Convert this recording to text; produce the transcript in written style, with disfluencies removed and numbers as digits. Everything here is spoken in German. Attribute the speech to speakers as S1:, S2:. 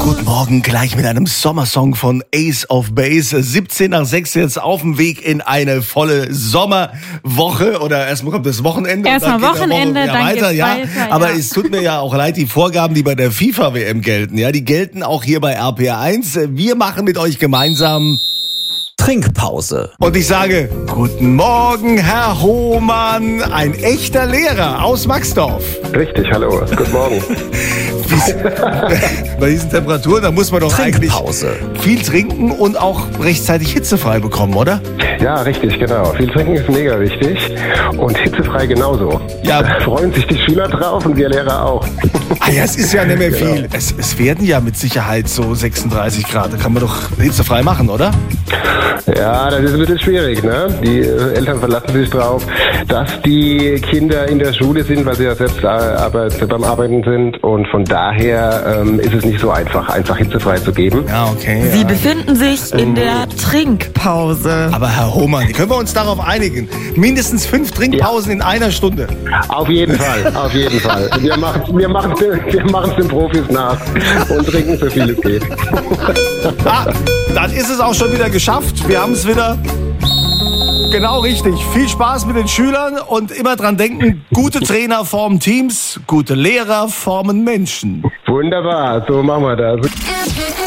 S1: Guten Morgen, gleich mit einem Sommersong von Ace of Base. 17 nach 6 jetzt auf dem Weg in eine volle Sommerwoche. Oder erstmal kommt das Wochenende.
S2: Erstmal Wochenende, dann
S1: weiter,
S2: geht's
S1: ja.
S2: weiter.
S1: Aber
S2: ja.
S1: es tut mir ja auch leid, die Vorgaben, die bei der FIFA-WM gelten, ja, die gelten auch hier bei RPR1. Wir machen mit euch gemeinsam
S3: Trinkpause.
S1: und ich sage, guten Morgen, Herr Hohmann, ein echter Lehrer aus Maxdorf.
S4: Richtig, hallo, guten Morgen.
S1: Bei diesen Temperaturen, da muss man doch eigentlich
S3: Trinkpause.
S1: viel trinken und auch rechtzeitig hitzefrei bekommen, oder?
S4: Ja, richtig, genau. Viel trinken ist mega wichtig und hitzefrei genauso.
S1: Ja.
S4: Da freuen sich die Schüler drauf und wir Lehrer auch.
S1: Ah ja, es ist ja nicht mehr viel. Es werden ja mit Sicherheit so 36 Grad. Da kann man doch hitzefrei machen, oder?
S4: Ja, das ist ein bisschen schwierig, ne? Die Eltern verlassen sich drauf, dass die Kinder in der Schule sind, weil sie ja selbst beim Arbeiten sind und von daher ist es nicht so einfach hitzefrei zu geben.
S1: Ja, okay.
S5: Sie befinden sich in der Trinkpause.
S1: Aber Herr Hohmann, können wir uns darauf einigen? Mindestens 5 Trinkpausen in einer Stunde.
S4: Auf jeden Fall, auf jeden Fall. Wir machen's den Profis nach und trinken so viel es geht.
S1: Ah, dann ist es auch schon wieder geschafft. Wir haben es wieder. Genau richtig. Viel Spaß mit den Schülern und immer dran denken, gute Trainer formen Teams, gute Lehrer formen Menschen.
S4: Wunderbar, so machen wir das.